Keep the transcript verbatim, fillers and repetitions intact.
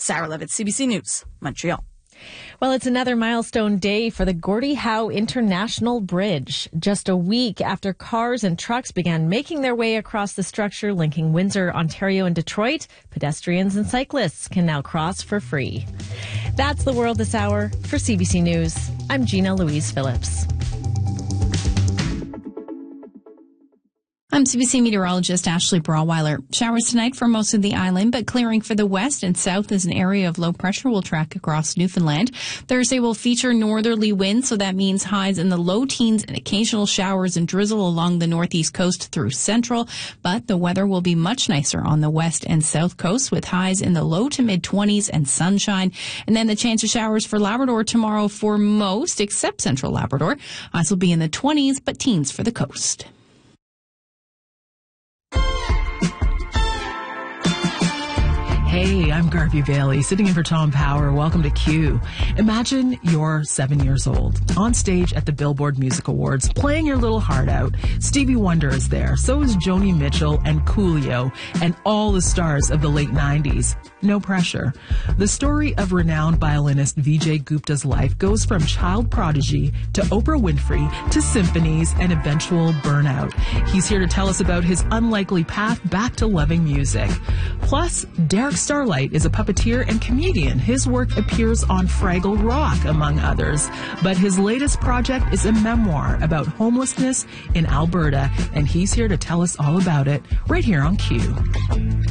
Sarah Levitt, C B C News, Montreal. Well, it's another milestone day for the Gordie Howe International Bridge. Just a week after cars and trucks began making their way across the structure linking Windsor, Ontario and Detroit, pedestrians and cyclists can now cross for free. That's the world this hour. For C B C News, I'm Gina Louise Phillips. I'm C B C meteorologist Ashley Brawweiler. Showers tonight for most of the island, but clearing for the west and south as an area of low pressure will track across Newfoundland. Thursday will feature northerly winds, so that means highs in the low teens and occasional showers and drizzle along the northeast coast through central. But the weather will be much nicer on the west and south coast with highs in the low to mid twenties and sunshine. And then the chance of showers for Labrador tomorrow for most, except central Labrador. Highs will be in the twenties, but teens for the coast. Hey, I'm Garvey Bailey, sitting in for Tom Power. Welcome to Q. Imagine you're seven years old, on stage at the Billboard Music Awards, playing your little heart out. Stevie Wonder is there, so is Joni Mitchell and Coolio, and all the stars of the late nineties. No pressure. The story of renowned violinist Vijay Gupta's life goes from child prodigy to Oprah Winfrey to symphonies and eventual burnout. He's here to tell us about his unlikely path back to loving music. Plus, Derek Starlight is a puppeteer and comedian. His work appears on Fraggle Rock, among others. But his latest project is a memoir about homelessness in Alberta, and he's here to tell us all about it right here on Q.